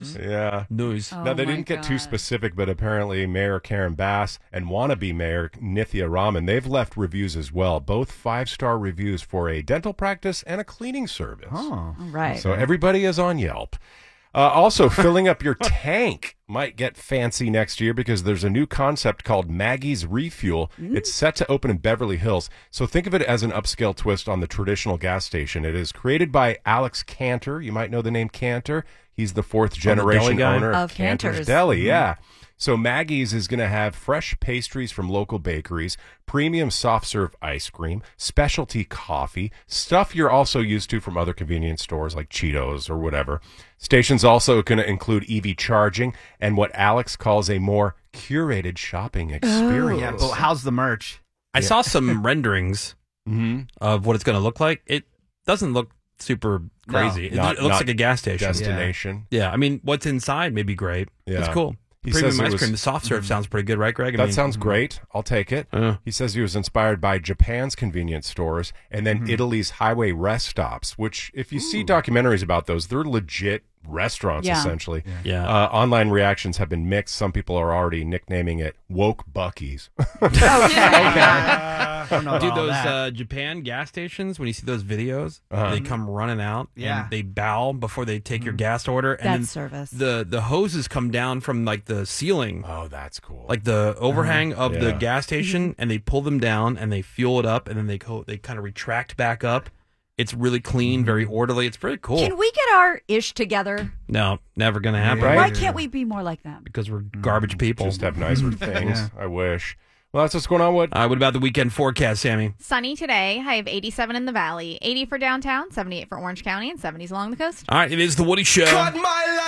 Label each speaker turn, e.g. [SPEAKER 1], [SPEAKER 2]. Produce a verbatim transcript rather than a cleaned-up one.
[SPEAKER 1] News.
[SPEAKER 2] Yeah.
[SPEAKER 1] News.
[SPEAKER 2] Oh now, they didn't get God. too specific, but apparently Mayor Karen Bass and wannabe Mayor Nithya Raman, they've left reviews as well. Both five-star reviews for a dental practice and a cleaning service.
[SPEAKER 3] Oh.
[SPEAKER 4] Right.
[SPEAKER 2] So everybody is on Yelp. Uh, also, filling up your tank might get fancy next year because there's a new concept called Maggie's Refuel. Mm. It's set to open in Beverly Hills. So think of it as an upscale twist on the traditional gas station. It is created by Alex Cantor. You might know the name Cantor. He's the fourth generation
[SPEAKER 1] oh, the
[SPEAKER 2] owner of,
[SPEAKER 4] of
[SPEAKER 2] Cantor's,
[SPEAKER 4] Cantor's
[SPEAKER 2] Deli.
[SPEAKER 4] Mm-hmm.
[SPEAKER 2] Yeah. So Maggie's is going to have fresh pastries from local bakeries, premium soft serve ice cream, specialty coffee, stuff you're also used to from other convenience stores like Cheetos or whatever. Station's also going to include E V charging and what Alex calls a more curated shopping experience.
[SPEAKER 3] Oh. Yeah, but how's the merch?
[SPEAKER 1] I
[SPEAKER 2] Yeah.
[SPEAKER 1] saw some renderings
[SPEAKER 2] Mm-hmm.
[SPEAKER 1] of what it's going to look like. It doesn't look super crazy.
[SPEAKER 2] No,
[SPEAKER 1] it,
[SPEAKER 2] not-
[SPEAKER 1] it looks
[SPEAKER 2] not
[SPEAKER 1] like a gas station.
[SPEAKER 2] Destination.
[SPEAKER 1] Yeah, I mean, what's inside may be great.
[SPEAKER 2] Yeah.
[SPEAKER 1] It's cool.
[SPEAKER 2] He
[SPEAKER 1] Premium
[SPEAKER 2] says it
[SPEAKER 1] ice
[SPEAKER 2] was-
[SPEAKER 1] cream. The soft serve sounds pretty good, right, Greg? I
[SPEAKER 2] That
[SPEAKER 1] mean,
[SPEAKER 2] sounds great. I'll take it.
[SPEAKER 1] Uh.
[SPEAKER 2] He says he was inspired by Japan's convenience stores and then Italy's highway rest stops, which if you see documentaries about those, they're legit restaurants,
[SPEAKER 4] Yeah.
[SPEAKER 2] essentially.
[SPEAKER 1] Yeah.
[SPEAKER 2] Uh, online reactions have been mixed. Some people are already nicknaming it Woke Bucky's.
[SPEAKER 3] I don't know about
[SPEAKER 1] Dude,
[SPEAKER 3] all
[SPEAKER 1] those
[SPEAKER 3] that.
[SPEAKER 1] uh, Japan gas stations, when you see those videos,
[SPEAKER 2] Uh-huh.
[SPEAKER 1] they come running out
[SPEAKER 3] Yeah.
[SPEAKER 1] and they bow before they take your gas order. And
[SPEAKER 4] That
[SPEAKER 1] then
[SPEAKER 4] service.
[SPEAKER 1] The, the hoses come down from like the ceiling,
[SPEAKER 2] Oh, that's cool.
[SPEAKER 1] like the overhang of the
[SPEAKER 2] Yeah.
[SPEAKER 1] gas station, and they pull them down and they fuel it up, and then they go, they kind of retract back up. It's really clean, very orderly. It's pretty cool.
[SPEAKER 4] Can we get our ish together?
[SPEAKER 1] No, never going to happen.
[SPEAKER 2] Right?
[SPEAKER 4] Why can't we be more like them?
[SPEAKER 1] Because we're garbage people.
[SPEAKER 2] Just have nicer things.
[SPEAKER 3] Yeah.
[SPEAKER 2] I wish. Well, that's what's going on. What?
[SPEAKER 1] Uh, what about the weekend forecast, Sammy?
[SPEAKER 5] Sunny today. High of eighty-seven in the valley, eighty for downtown, seventy-eight for Orange County, and seventies along the coast.
[SPEAKER 1] All right, it is the Woody Show.
[SPEAKER 6] Cut my